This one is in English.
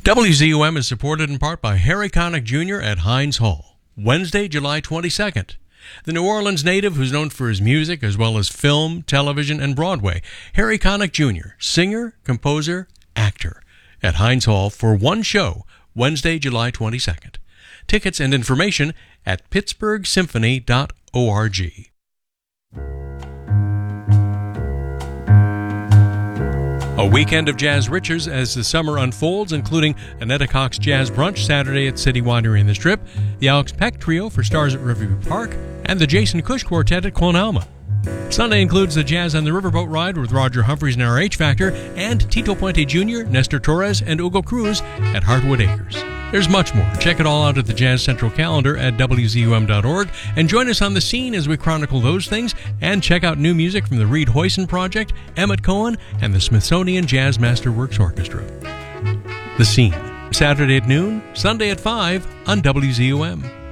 WZUM is supported in part by Harry Connick Jr. at Heinz Hall, Wednesday, July 22nd. The New Orleans native, who's known for his music as well as film, television, and Broadway, Harry Connick Jr., singer, composer, actor, at Heinz Hall for one show, Wednesday, July 22nd. Tickets and information at pittsburghsymphony.org. A weekend of jazz riches as the summer unfolds, including Annetta Cox Jazz Brunch Saturday at City Winery in the Strip, the Alex Peck Trio for Stars at Riverview Park, and the Jason Cush Quartet at Quon-Alma. Sunday includes the Jazz on the Riverboat Ride with Roger Humphreys and RH Factor, and Tito Puente Jr., Nestor Torres, and Hugo Cruz at Heartwood Acres. There's much more. Check it all out at the Jazz Central calendar at WZUM.org, and join us on the scene as we chronicle those things, and check out new music from the Reed Hoyson Project, Emmett Cohen, and the Smithsonian Jazz Masterworks Orchestra. The Scene, Saturday at noon, Sunday at 5 on WZUM.